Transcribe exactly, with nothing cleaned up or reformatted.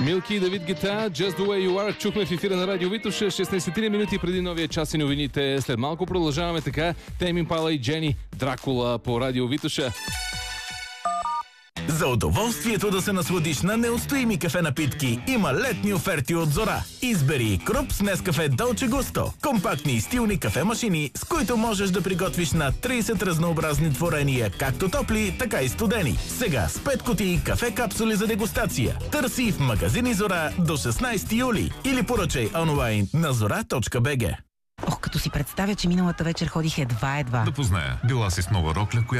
Милки и Давид Гета, Just the way you are. Чухме в ефира на Радио Витоша, шестнайсет минути преди новия час и новините. След малко продължаваме така. Тейм Импала и Джени, Дракула по Радио Витоша. За удоволствието да се насладиш на неустоими кафе напитки има летни оферти от Зора. Избери Круп с Нескафе Долче Густо. Компактни и стилни кафе-машини, с които можеш да приготвиш на трийсет разнообразни творения, както топли, така и студени. Сега с пет кутии кафе-капсули за дегустация. Търси в магазини Зора до шестнайсети юли или поръчай онлайн на зора точка би джи. Ох, като си представя, че миналата вечер ходих едва-едва. Да позная. Била си с нова рокля, която